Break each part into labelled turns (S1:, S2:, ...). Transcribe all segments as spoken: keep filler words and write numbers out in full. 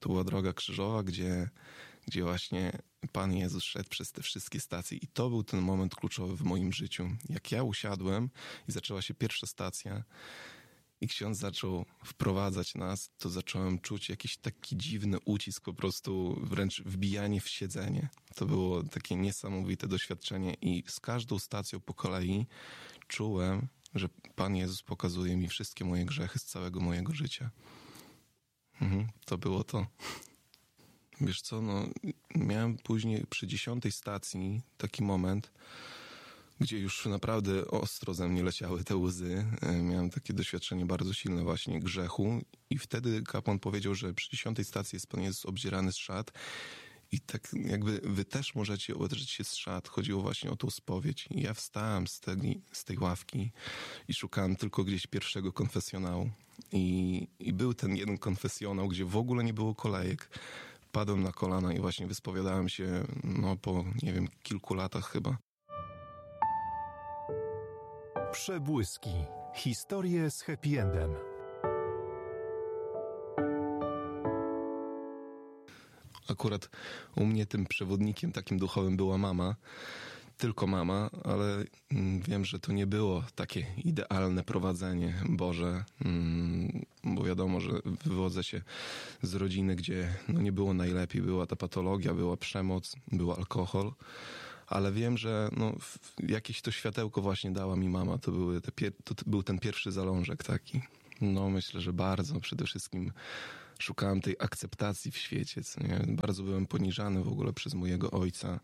S1: To była droga krzyżowa, gdzie, gdzie właśnie Pan Jezus szedł przez te wszystkie stacje i to był ten moment kluczowy w moim życiu. Jak ja usiadłem i zaczęła się pierwsza stacja i ksiądz zaczął wprowadzać nas, to zacząłem czuć jakiś taki dziwny ucisk, po prostu wręcz wbijanie w siedzenie. To było takie niesamowite doświadczenie i z każdą stacją po kolei czułem, że Pan Jezus pokazuje mi wszystkie moje grzechy z całego mojego życia. Mhm, to było to. Wiesz co, no miałem później przy dziesiątej stacji taki moment, gdzie już naprawdę ostro ze mnie leciały te łzy. Miałem takie doświadczenie bardzo silne właśnie grzechu i wtedy kapłan powiedział, że przy dziesiątej stacji jest Pan Jezus obdzierany z szat i tak jakby wy też możecie odrzeć się z szat. Chodziło właśnie o tą spowiedź. I ja wstałem z tej, z tej ławki i szukałem tylko gdzieś pierwszego konfesjonału. I, I był ten jeden konfesjonał, gdzie w ogóle nie było kolejek. Padłem na kolana i właśnie wyspowiadałem się no po, nie wiem, kilku latach chyba.
S2: Przebłyski. Historie z happy endem.
S1: Akurat u mnie tym przewodnikiem takim duchowym była mama. Tylko mama, ale wiem, że to nie było takie idealne prowadzenie Boże, bo wiadomo, że wywodzę się z rodziny, gdzie no nie było najlepiej. Była ta patologia, była przemoc, był alkohol. Ale wiem, że no, jakieś to światełko właśnie dała mi mama. To, były te pier- to był ten pierwszy zalążek taki. No myślę, że bardzo. Przede wszystkim szukałem tej akceptacji w świecie. Co nie? Bardzo byłem poniżany w ogóle przez mojego ojca.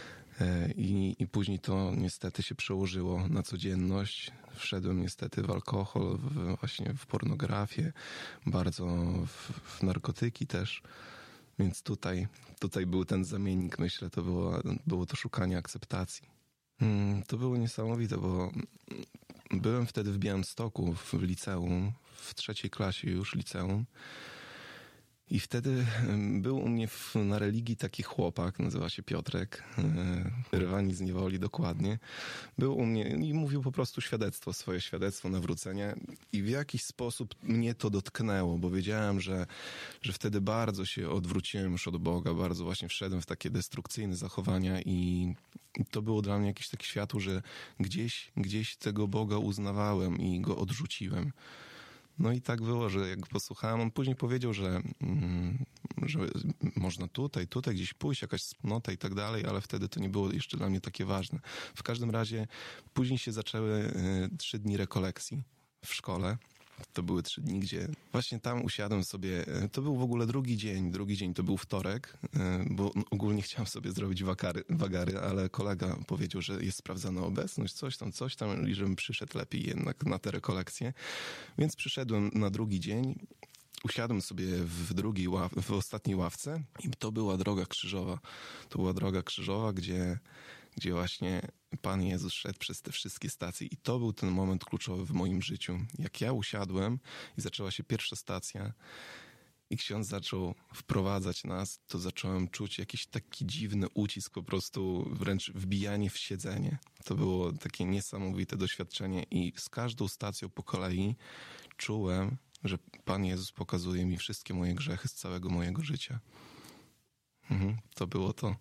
S1: I, I później to niestety się przełożyło na codzienność. Wszedłem niestety w alkohol, w, właśnie w pornografię, bardzo w, w narkotyki też. Więc tutaj, tutaj był ten zamiennik, myślę, to było, było to szukanie akceptacji. Hmm, to było niesamowite, bo byłem wtedy w Białymstoku, w liceum, w trzeciej klasie już liceum. I wtedy był u mnie w, na religii taki chłopak, nazywa się Piotrek, wyrwani z niewoli dokładnie. Był u mnie i mówił po prostu świadectwo, swoje świadectwo nawrócenia i w jakiś sposób mnie to dotknęło, bo wiedziałem, że, że wtedy bardzo się odwróciłem już od Boga, bardzo właśnie wszedłem w takie destrukcyjne zachowania i to było dla mnie jakieś takie światło, że gdzieś, gdzieś tego Boga uznawałem i go odrzuciłem. No i tak było, że jak posłuchałem, on później powiedział, że, mm, że można tutaj, tutaj gdzieś pójść, jakaś wspólnota i tak dalej, ale wtedy to nie było jeszcze dla mnie takie ważne. W każdym razie później się zaczęły y, trzy dni rekolekcji w szkole. To były trzy dni, gdzie właśnie tam usiadłem sobie, to był w ogóle drugi dzień, drugi dzień to był wtorek, bo ogólnie chciałem sobie zrobić wagary, wagary, ale kolega powiedział, że jest sprawdzana obecność, coś tam, coś tam i żebym przyszedł lepiej jednak na te rekolekcje. Więc przyszedłem na drugi dzień, usiadłem sobie w drugiej ław, w ostatniej ławce i to była droga krzyżowa. To była droga krzyżowa, gdzie, gdzie właśnie Pan Jezus szedł przez te wszystkie stacje i to był ten moment kluczowy w moim życiu. Jak ja usiadłem i zaczęła się pierwsza stacja i ksiądz zaczął wprowadzać nas, to zacząłem czuć jakiś taki dziwny ucisk, po prostu wręcz wbijanie w siedzenie. To było takie niesamowite doświadczenie i z każdą stacją po kolei czułem, że Pan Jezus pokazuje mi wszystkie moje grzechy z całego mojego życia. Mhm, to było to.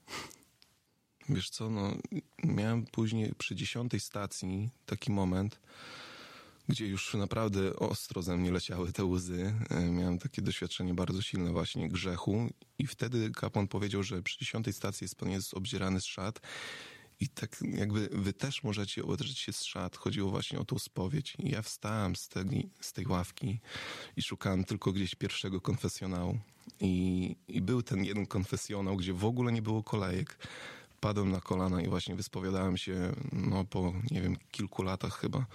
S1: Wiesz co, no miałem później przy dziesiątej stacji taki moment, gdzie już naprawdę ostro ze mnie leciały te łzy. Miałem takie doświadczenie bardzo silne właśnie grzechu i wtedy kapłan powiedział, że przy dziesiątej stacji jest Pan Jezus obdzierany z szat i tak jakby wy też możecie odrzeć się z szat. Chodziło właśnie o tą spowiedź. I ja wstałem z tej, z tej ławki i szukałem tylko gdzieś pierwszego konfesjonału. I, I był ten jeden konfesjonał, gdzie w ogóle nie było kolejek. Padłem na kolana i właśnie wyspowiadałem się no po, nie wiem, kilku latach chyba.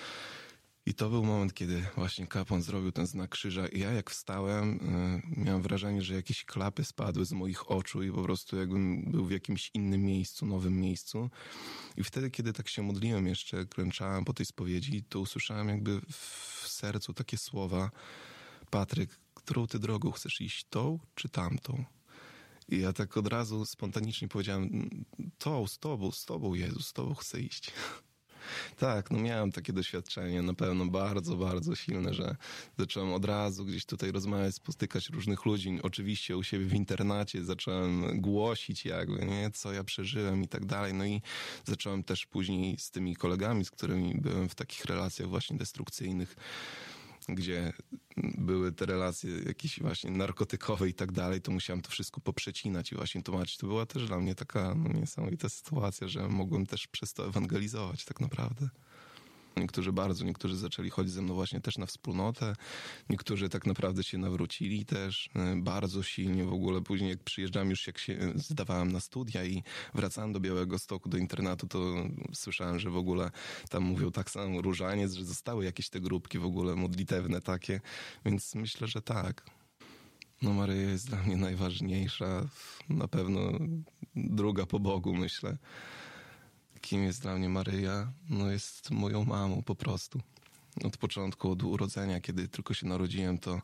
S1: I to był moment, kiedy właśnie kapłan zrobił ten znak krzyża i ja jak wstałem, yy, miałem wrażenie, że jakieś klapy spadły z moich oczu i po prostu jakbym był w jakimś innym miejscu, nowym miejscu. I wtedy, kiedy tak się modliłem jeszcze, klęczałem po tej spowiedzi, to usłyszałem jakby w sercu takie słowa: Patryk, którą ty drogą chcesz iść, tą czy tamtą? I ja tak od razu spontanicznie powiedziałem: tą, z tobą, z tobą, Jezus, z tobą chcę iść. Tak, no miałem takie doświadczenie, na pewno bardzo, bardzo silne, że zacząłem od razu gdzieś tutaj rozmawiać, spotykać różnych ludzi. Oczywiście u siebie w internacie zacząłem głosić jakby, nie, co ja przeżyłem i tak dalej. No i zacząłem też później z tymi kolegami, z którymi byłem w takich relacjach właśnie destrukcyjnych, gdzie były te relacje jakieś właśnie narkotykowe i tak dalej, to musiałem to wszystko poprzecinać i właśnie tłumaczyć. To była też dla mnie taka no, niesamowita sytuacja, że mogłem też przez to ewangelizować tak naprawdę. Niektórzy bardzo, niektórzy zaczęli chodzić ze mną właśnie też na wspólnotę, niektórzy tak naprawdę się nawrócili też bardzo silnie w ogóle. Później jak przyjeżdżałem, już jak się zdawałem na studia i wracałem do Białegostoku, do internatu, to słyszałem, że w ogóle tam mówią tak samo różaniec, że zostały jakieś te grupki w ogóle modlitewne takie, więc myślę, że tak. No Maryja jest dla mnie najważniejsza, na pewno druga po Bogu, myślę. Kim jest dla mnie Maryja? No jest moją mamą po prostu. Od początku, od urodzenia, kiedy tylko się narodziłem, to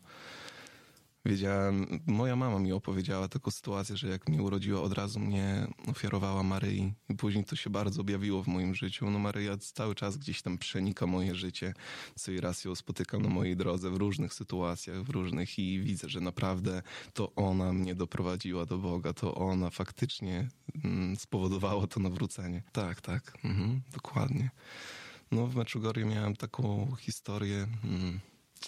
S1: wiedziałem, moja mama mi opowiedziała taką sytuację, że jak mnie urodziła, od razu mnie ofiarowała Maryi i później to się bardzo objawiło w moim życiu. No Maryja cały czas gdzieś tam przenika moje życie, co i raz ją spotykam na mojej drodze w różnych sytuacjach, w różnych i widzę, że naprawdę to ona mnie doprowadziła do Boga, to ona faktycznie mm, spowodowała to nawrócenie. Tak, tak, mhm, dokładnie. No w Meczugorje miałem taką historię... Mm,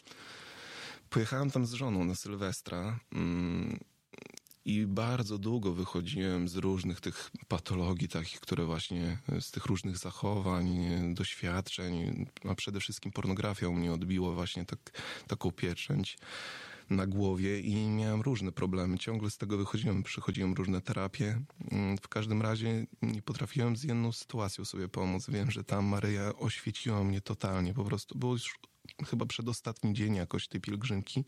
S1: Pojechałem tam z żoną na Sylwestra mm, i bardzo długo wychodziłem z różnych tych patologii takich, które właśnie z tych różnych zachowań, doświadczeń, a przede wszystkim pornografia u mnie odbiła właśnie tak, taką pieczęć na głowie i miałem różne problemy. Ciągle z tego wychodziłem, przechodziłem różne terapie. W każdym razie nie potrafiłem z jedną sytuacją sobie pomóc. Wiem, że tam Maryja oświeciła mnie totalnie. Po prostu było już chyba przedostatni dzień jakoś tej pielgrzymki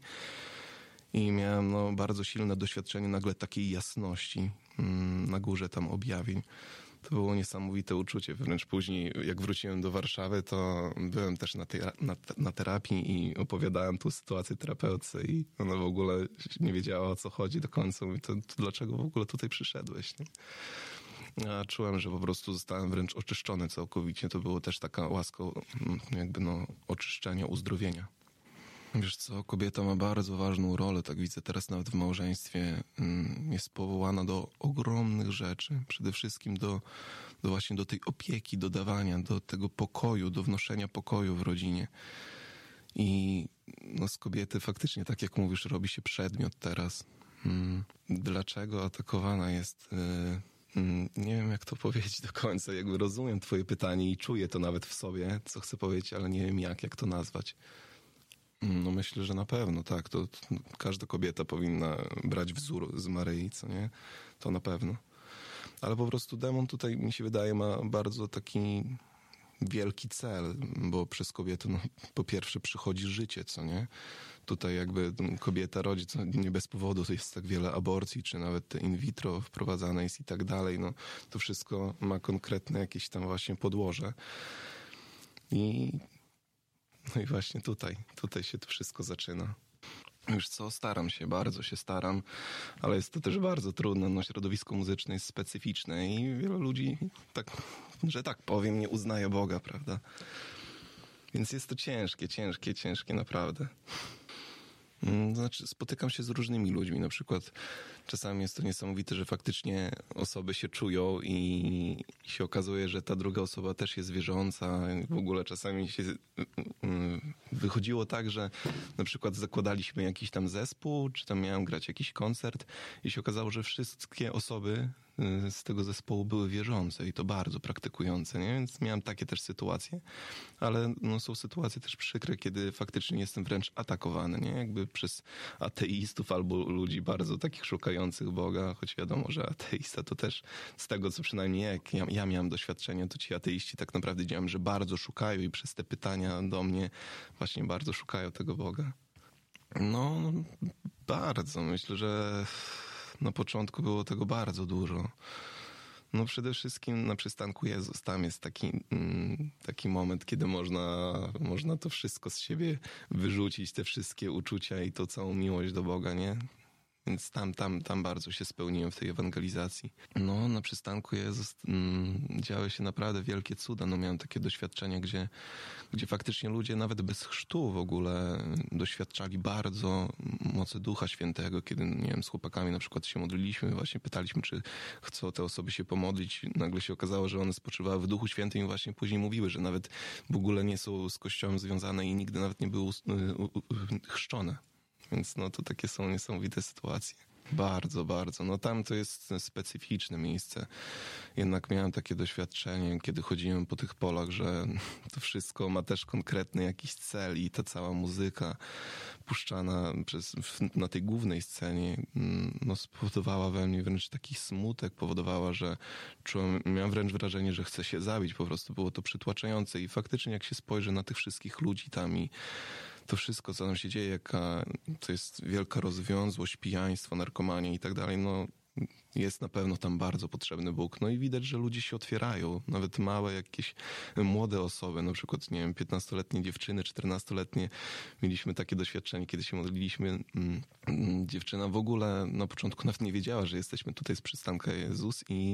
S1: i miałem no, bardzo silne doświadczenie nagle takiej jasności na górze tam objawień. To było niesamowite uczucie. Wręcz później, jak wróciłem do Warszawy, to byłem też na, tej, na, na terapii i opowiadałem tu sytuację terapeutce i ona w ogóle nie wiedziała, o co chodzi do końca. Mówi, to, to dlaczego w ogóle tutaj przyszedłeś? Nie? Ja czułem, że po prostu zostałem wręcz oczyszczony całkowicie. To było też taka łaska jakby no oczyszczenia, uzdrowienia. Wiesz co, kobieta ma bardzo ważną rolę, tak widzę teraz nawet w małżeństwie. Jest powołana do ogromnych rzeczy. Przede wszystkim do, do właśnie do tej opieki, do dawania, do tego pokoju, do wnoszenia pokoju w rodzinie. I no, z kobiety faktycznie, tak jak mówisz, robi się przedmiot teraz. Dlaczego atakowana jest... Nie wiem, jak to powiedzieć do końca. Jakby rozumiem twoje pytanie i czuję to nawet w sobie, co chcę powiedzieć, ale nie wiem jak, jak to nazwać. No myślę, że na pewno, tak. To, to każda kobieta powinna brać wzór z Maryi, co nie? To na pewno. Ale po prostu demon tutaj, mi się wydaje, ma bardzo taki wielki cel, bo przez kobietę, no, po pierwsze przychodzi życie, co nie? Tutaj jakby kobieta rodzi, co nie bez powodu, to jest tak wiele aborcji, czy nawet te in vitro wprowadzane jest i tak dalej. No, to wszystko ma konkretne jakieś tam właśnie podłoże. I, no i właśnie tutaj, tutaj się to wszystko zaczyna. Już co, staram się, bardzo się staram, ale jest to też bardzo trudne. No, środowisko muzyczne jest specyficzne i wielu ludzi, tak, że tak powiem, nie uznaje Boga, prawda? Więc jest to ciężkie, ciężkie, ciężkie naprawdę. Znaczy, spotykam się z różnymi ludźmi, na przykład czasami jest to niesamowite, że faktycznie osoby się czują i się okazuje, że ta druga osoba też jest wierząca. W ogóle czasami się wychodziło tak, że na przykład zakładaliśmy jakiś tam zespół, czy tam miałem grać jakiś koncert i się okazało, że wszystkie osoby z tego zespołu były wierzące i to bardzo praktykujące, nie? Więc miałem takie też sytuacje, ale no, są sytuacje też przykre, kiedy faktycznie jestem wręcz atakowany, nie? Jakby przez ateistów albo ludzi bardzo takich szukających Boga, choć wiadomo, że ateista to też z tego, co przynajmniej jak ja, ja miałem doświadczenie, to ci ateiści tak naprawdę widziałem, że bardzo szukają i przez te pytania do mnie właśnie bardzo szukają tego Boga. No, bardzo. Myślę, że na początku było tego bardzo dużo. No przede wszystkim na przystanku Jezus. Tam jest taki, taki moment, kiedy można, można to wszystko z siebie wyrzucić, te wszystkie uczucia i to całą miłość do Boga, nie? Więc tam, tam, tam bardzo się spełniłem w tej ewangelizacji. No, na przystanku Jezus mm, działy się naprawdę wielkie cuda. No, miałem takie doświadczenia, gdzie, gdzie faktycznie ludzie nawet bez chrztu w ogóle doświadczali bardzo mocy Ducha Świętego. Kiedy, nie wiem, z chłopakami na przykład się modliliśmy, właśnie pytaliśmy, czy chcą te osoby się pomodlić. Nagle się okazało, że one spoczywały w Duchu Świętym i właśnie później mówiły, że nawet w ogóle nie są z Kościołem związane i nigdy nawet nie były chrzczone. Więc no to takie są niesamowite sytuacje. Bardzo, bardzo. No tam to jest specyficzne miejsce. Jednak miałem takie doświadczenie, kiedy chodziłem po tych polach, że to wszystko ma też konkretny jakiś cel i ta cała muzyka puszczana przez, na tej głównej scenie no, spowodowała we mnie wręcz taki smutek, powodowała, że czułem, miałem wręcz wrażenie, że chcę się zabić. Po prostu było to przytłaczające i faktycznie jak się spojrzy na tych wszystkich ludzi tam i to wszystko, co tam się dzieje, jaka to jest wielka rozwiązłość, pijaństwo, narkomania i tak dalej, no jest na pewno tam bardzo potrzebny Bóg. No i widać, że ludzie się otwierają, nawet małe jakieś młode osoby, na przykład, nie wiem, piętnastoletnie dziewczyny, czternastoletnie. Mieliśmy takie doświadczenie, kiedy się modliliśmy. Dziewczyna w ogóle na początku nawet nie wiedziała, że jesteśmy tutaj z przystanka Jezus i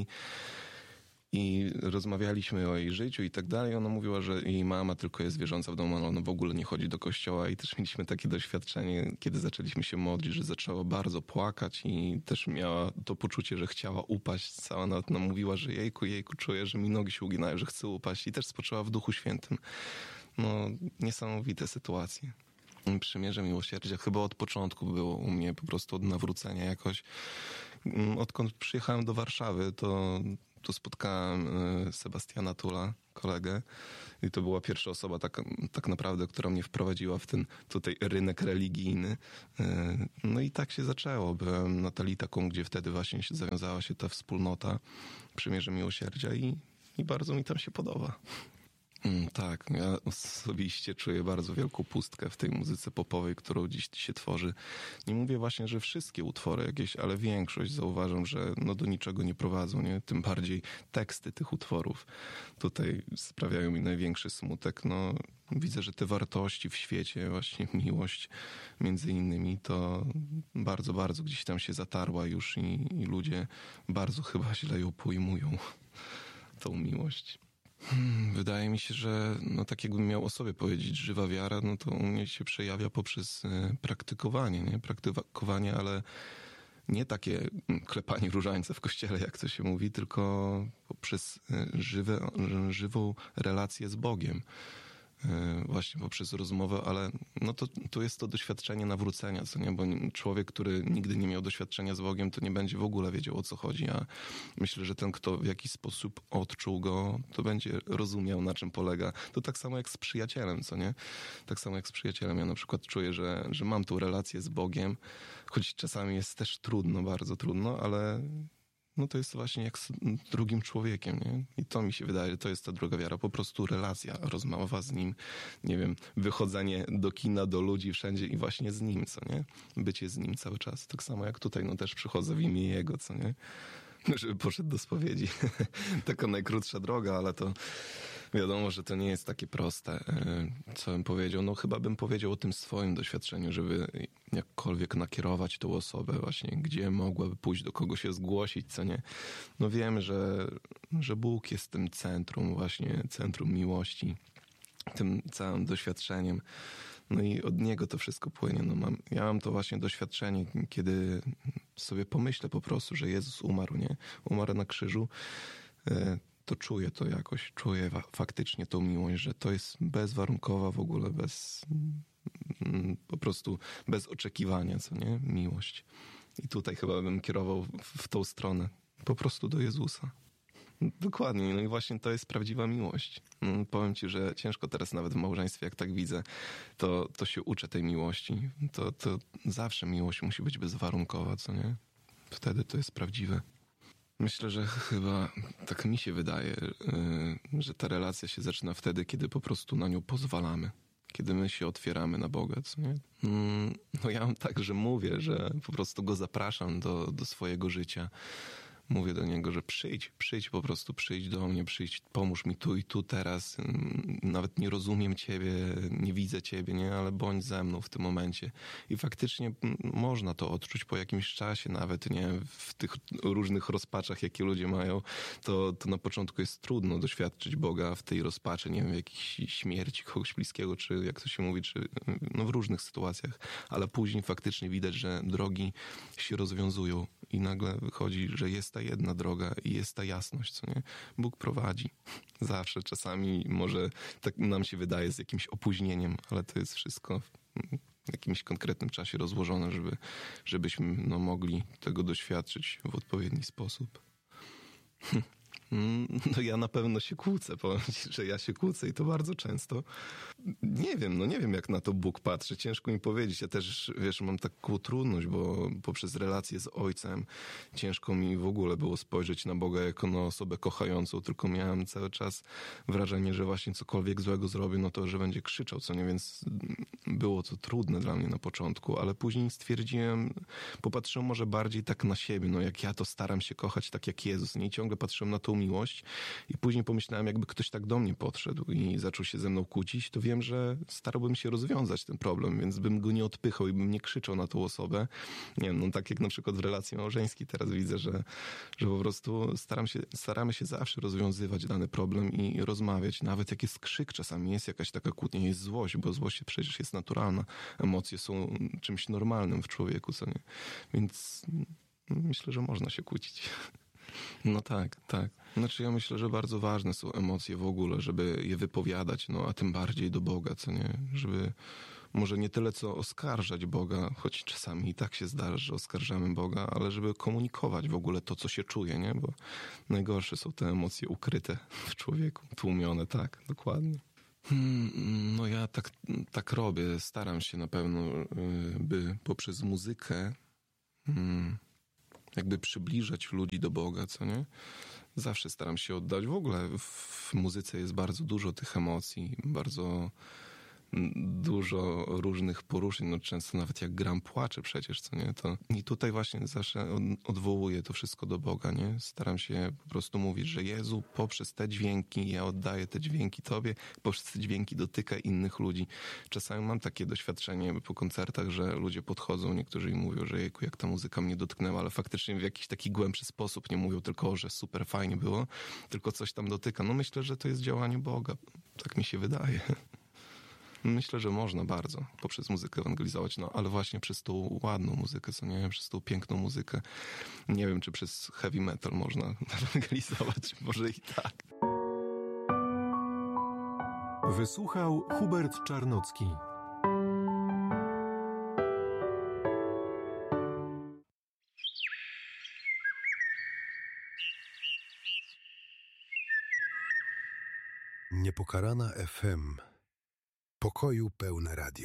S1: I rozmawialiśmy o jej życiu i tak dalej. Ona mówiła, że jej mama tylko jest wierząca w domu, ale ona w ogóle nie chodzi do kościoła. I też mieliśmy takie doświadczenie, kiedy zaczęliśmy się modlić, że zaczęła bardzo płakać i też miała to poczucie, że chciała upaść. Cała nawet nam mówiła, że jejku, jejku, czuję, że mi nogi się uginają, że chcę upaść. I też spoczęła w Duchu Świętym. No, niesamowite sytuacje. Przymierze Miłosierdzia chyba od początku było u mnie, po prostu od nawrócenia jakoś. Odkąd przyjechałem do Warszawy, to tu spotkałem Sebastiana Tula, kolegę, i to była pierwsza osoba tak, tak naprawdę, która mnie wprowadziła w ten tutaj rynek religijny. No i tak się zaczęło. Byłem na Talitakum, gdzie wtedy właśnie się zawiązała się ta wspólnota Przymierze Miłosierdzia i, i bardzo mi tam się podoba. Mm, tak, ja osobiście czuję bardzo wielką pustkę w tej muzyce popowej, którą dziś się tworzy. Nie mówię właśnie, że wszystkie utwory jakieś, ale większość zauważam, że no do niczego nie prowadzą, nie? Tym bardziej teksty tych utworów tutaj sprawiają mi największy smutek. No, widzę, że te wartości w świecie, właśnie miłość między innymi, to bardzo, bardzo gdzieś tam się zatarła już i, i ludzie bardzo chyba źle ją pojmują, tą miłość. Hmm, wydaje mi się, że no tak jakbym miał o sobie powiedzieć, żywa wiara, no to u mnie się przejawia poprzez y, praktykowanie, nie? Praktykowanie, ale nie takie klepanie różańca w kościele, jak to się mówi, tylko poprzez y, żywe, żywą relację z Bogiem. Właśnie poprzez rozmowę, ale no to, to jest to doświadczenie nawrócenia, co nie? Bo człowiek, który nigdy nie miał doświadczenia z Bogiem, to nie będzie w ogóle wiedział, o co chodzi, a myślę, że ten, kto w jakiś sposób odczuł go, to będzie rozumiał, na czym polega. To tak samo jak z przyjacielem, co nie? Tak samo jak z przyjacielem. Ja na przykład czuję, że, że mam tą relację z Bogiem, choć czasami jest też trudno, bardzo trudno, ale no to jest właśnie jak z drugim człowiekiem, nie? I to mi się wydaje, że to jest ta droga wiara. Po prostu relacja, rozmowa z nim, nie wiem, wychodzenie do kina, do ludzi wszędzie i właśnie z nim, co nie? Bycie z nim cały czas. Tak samo jak tutaj, no też przychodzę w imię Jego, co nie? Żeby poszedł do spowiedzi. Taka najkrótsza droga, ale to wiadomo, że to nie jest takie proste. Co bym powiedział? No chyba bym powiedział o tym swoim doświadczeniu, żeby jakkolwiek nakierować tą osobę właśnie, gdzie mogłaby pójść, do kogo się zgłosić, co nie. No wiem, że, że Bóg jest tym centrum właśnie, centrum miłości, tym całym doświadczeniem. No i od Niego to wszystko płynie. No mam, ja mam to właśnie doświadczenie, kiedy sobie pomyślę po prostu, że Jezus umarł, nie? Umarł na krzyżu, to czuję to jakoś, czuję faktycznie tą miłość, że to jest bezwarunkowa w ogóle, bez, po prostu bez oczekiwania, co nie? Miłość. I tutaj chyba bym kierował w tą stronę, po prostu do Jezusa. Dokładnie, no i właśnie to jest prawdziwa miłość. No, powiem ci, że ciężko teraz nawet w małżeństwie, jak tak widzę, to, to się uczę tej miłości. To, to zawsze miłość musi być bezwarunkowa, co nie? Wtedy to jest prawdziwe. Myślę, że chyba tak mi się wydaje, yy, że ta relacja się zaczyna wtedy, kiedy po prostu na nią pozwalamy. Kiedy my się otwieramy na Boga, co nie? No ja mam tak, że mówię, że po prostu Go zapraszam do, do swojego życia. mówię do niego, że przyjdź, przyjdź po prostu, przyjdź do mnie, przyjdź, pomóż mi tu i tu teraz. Nawet nie rozumiem ciebie, nie widzę ciebie, nie, ale bądź ze mną w tym momencie. I faktycznie można to odczuć po jakimś czasie, nawet nie w tych różnych rozpaczach, jakie ludzie mają, to, to na początku jest trudno doświadczyć Boga w tej rozpaczy, nie wiem, w jakiejś śmierci kogoś bliskiego, czy jak to się mówi, czy no w różnych sytuacjach, ale później faktycznie widać, że drogi się rozwiązują i nagle wychodzi, że jest ta jedna droga i jest ta jasność, co nie? Bóg prowadzi. Zawsze, czasami może tak nam się wydaje z jakimś opóźnieniem, ale to jest wszystko w jakimś konkretnym czasie rozłożone, żeby, żebyśmy no, mogli tego doświadczyć w odpowiedni sposób. No ja na pewno się kłócę, powiem ci, że ja się kłócę i to bardzo często. Nie wiem, no nie wiem jak na to Bóg patrzy, ciężko mi powiedzieć. Ja też, wiesz, mam taką trudność, bo poprzez relacje z ojcem ciężko mi w ogóle było spojrzeć na Boga jako na osobę kochającą, tylko miałem cały czas wrażenie, że właśnie cokolwiek złego zrobię, no to, że będzie krzyczał, co nie, więc było to trudne dla mnie na początku, ale później stwierdziłem, popatrzyłem może bardziej tak na siebie, no jak ja to staram się kochać tak jak Jezus, nie, i ciągle patrzyłem na tą miłość i później pomyślałem, jakby ktoś tak do mnie podszedł i zaczął się ze mną kłócić, to wiem, że starałbym się rozwiązać ten problem, więc bym go nie odpychał i bym nie krzyczał na tą osobę. Nie wiem, no tak jak na przykład w relacji małżeńskiej teraz widzę, że, że po prostu staram się, staramy się zawsze rozwiązywać dany problem i rozmawiać, nawet jak jest krzyk, czasami jest jakaś taka kłótnia, jest złość, bo złość przecież jest naturalna. Emocje są czymś normalnym w człowieku, co nie? Więc myślę, że można się kłócić. No tak, tak. Znaczy ja myślę, że bardzo ważne są emocje w ogóle, żeby je wypowiadać, no a tym bardziej do Boga, co nie? Żeby może nie tyle co oskarżać Boga, choć czasami i tak się zdarza, że oskarżamy Boga, ale żeby komunikować w ogóle to, co się czuje, nie? Bo najgorsze są te emocje ukryte w człowieku, tłumione, tak, dokładnie. Hmm, no ja tak, tak robię, staram się na pewno, by poprzez muzykę hmm, jakby przybliżać ludzi do Boga, co nie? Zawsze staram się oddać. W ogóle w muzyce jest bardzo dużo tych emocji, bardzo dużo różnych poruszeń, no często nawet jak gram płaczę przecież, co nie, to i tutaj właśnie zawsze odwołuję to wszystko do Boga, nie, staram się po prostu mówić, że Jezu, poprzez te dźwięki ja oddaję te dźwięki Tobie, poprzez te dźwięki dotyka innych ludzi. Czasami mam takie doświadczenie po koncertach, że ludzie podchodzą, niektórzy i mówią, że jejku, jak ta muzyka mnie dotknęła, ale faktycznie w jakiś taki głębszy sposób nie mówią tylko, że super fajnie było, tylko coś tam dotyka. No myślę, że to jest działanie Boga, tak mi się wydaje. Myślę, że można bardzo poprzez muzykę ewangelizować, no ale właśnie przez tą ładną muzykę, co nie, przez tą piękną muzykę. Nie wiem, czy przez heavy metal można ewangelizować, może i tak.
S2: Wysłuchał Hubert Czarnocki.
S3: Niepokalana F M. Pokoju pełne radio.